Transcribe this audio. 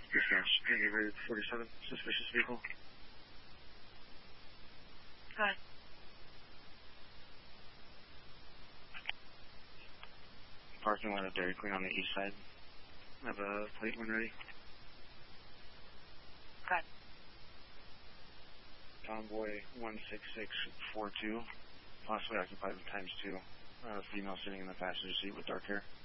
Dispatch, Trinity Route 47, suspicious vehicle. Go ahead. Parking lot of Dairy Queen on the east side. I have a plate when ready. Go ahead. Convoy 16642, possibly occupied with ×2. Female sitting in the passenger seat with dark hair.